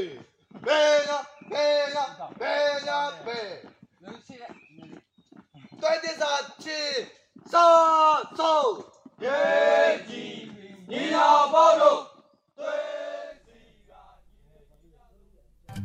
venha, venha, venha, venha. 对，第三，起，上，走，耶！